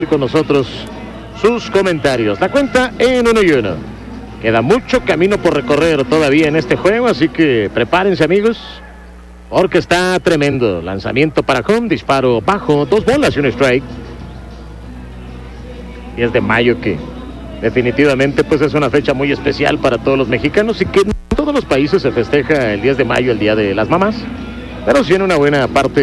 con nosotros sus comentarios. La cuenta en 1-1. Queda mucho camino por recorrer todavía en este juego, así que prepárense, amigos, porque está tremendo. Lanzamiento para home, disparo bajo, 2 bolas y un strike. 10 de mayo, que definitivamente pues es una fecha muy especial para todos los mexicanos y que en todos los países se festeja el 10 de mayo, el Día de las Mamás, pero sí en una buena parte